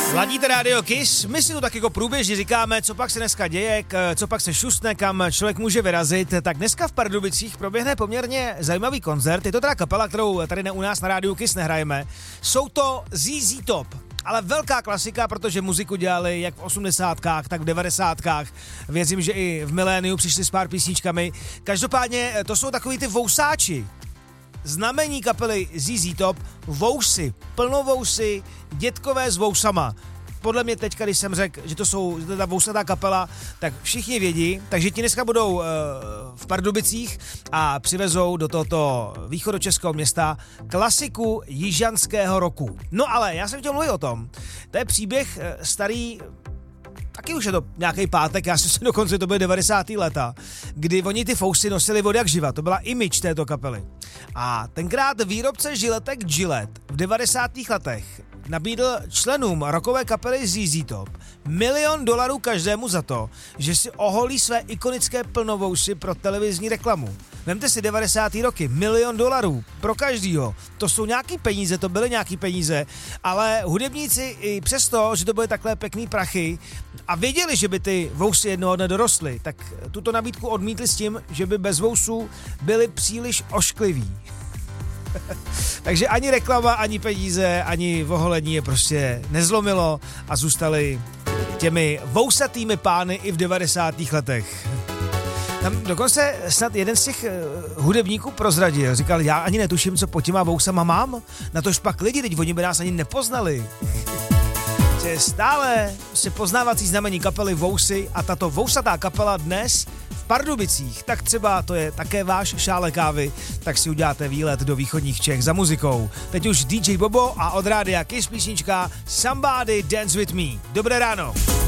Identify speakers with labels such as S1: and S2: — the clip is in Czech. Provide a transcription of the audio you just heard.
S1: Ladíte Radio Kiss, my si tu tak jako průběžně říkáme, co pak se dneska děje, co pak se šustne, kam člověk může vyrazit. Tak dneska v Pardubicích proběhne poměrně zajímavý koncert. Je to teda kapela, kterou tady u nás na Radio Kiss nehrajeme. Jsou to ZZ Top. Ale velká klasika, protože muziku dělali jak v 80kách, tak v 90kách. Věřím, že i v miléniu přišli s pár písničkami. Každopádně to jsou takový ty vousáči. Znamení kapely ZZ Top, vousy, plnovousy, dětkové s vousama. Podle mě teďka, když jsem řekl, že to jsou ta vousatá kapela, tak všichni vědí, takže ti dneska budou v Pardubicích a přivezou do tohoto východočeského města klasiku jižanského roku. No ale já jsem chtěl mluvit o tom, to je příběh starý, taky už je to nějaký pátek, já si dokonce to byly 90. leta, kdy oni ty fousy nosili od jak živa, to byla image této kapely. A tenkrát výrobce žiletek Gillette v 90. letech nabídl členům rockové kapely ZZ Top $1 000 000 každému za to, že si oholí své ikonické plnovousy pro televizní reklamu. Vemte si 90. roky, $1 000 000 pro každýho. To jsou nějaký peníze, to byly nějaký peníze, ale hudebníci i přesto, že to byly takhle pěkný prachy a věděli, že by ty vousy jednoho dne dorostly, tak tuto nabídku odmítli s tím, že by bez vousů byli příliš oškliví. Takže ani reklama, ani peníze, ani oholení je prostě nezlomilo a zůstali těmi vousatými pány i v 90. letech. Tam dokonce snad jeden z těch hudebníků prozradil, říkal, já ani netuším, co pod těma vousama mám, na tož pak lidi, teď oni by nás ani nepoznali. Je stále si poznávací znamení kapely Vousy a tato vousatá kapela dnes v Pardubicích, tak třeba to je také váš šálek kávy, tak si uděláte výlet do východních Čech za muzikou. Teď už DJ Bobo a od rádia Kiss písnička Somebody Dance With Me. Dobré ráno.